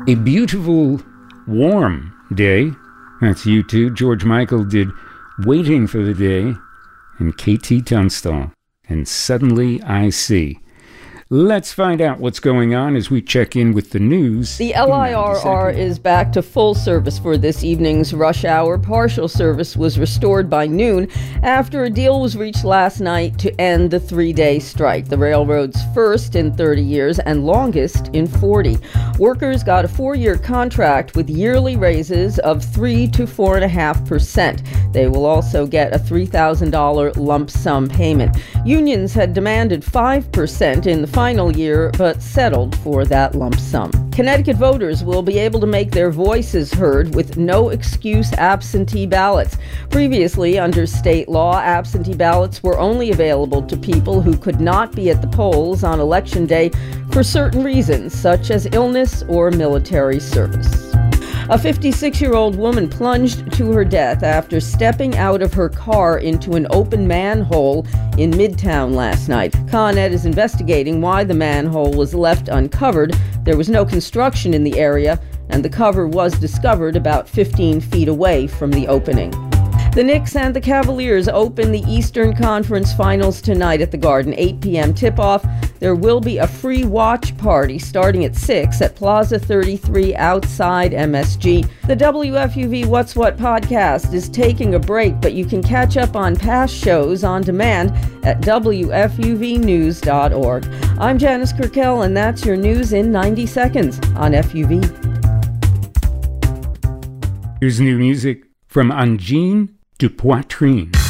A beautiful, warm day. That's U2. George Michael did Waiting for the Day, and KT Tunstall, and Suddenly I See. Let's find out what's going on as we check in with the news. The LIRR is back to full service for this evening's rush hour. Partial service was restored by noon after a deal was reached last night to end the 3-day strike, the railroad's first in 30 years and longest in 40. Workers got a 4-year contract with yearly raises of 3 to 4.5%. They will also get a $3,000 lump sum payment. Unions had demanded 5% in the final year, but settled for that lump sum. Connecticut voters will be able to make their voices heard with no excuse absentee ballots. Previously, under state law, absentee ballots were only available to people who could not be at the polls on Election Day for certain reasons, such as illness or military service. A 56-year-old woman plunged to her death after stepping out of her car into an open manhole in Midtown last night. Con Ed is investigating why the manhole was left uncovered. There was no construction in the area, and the cover was discovered about 15 feet away from the opening. The Knicks and the Cavaliers open the Eastern Conference Finals tonight at the Garden, 8 p.m. tip-off. There will be a free watch party starting at 6 at Plaza 33 outside MSG. The WFUV What's What podcast is taking a break, but you can catch up on past shows on demand at WFUVnews.org. I'm Janice Kirkell, and that's your news in 90 seconds on FUV. Here's new music from Angine de Poitrine.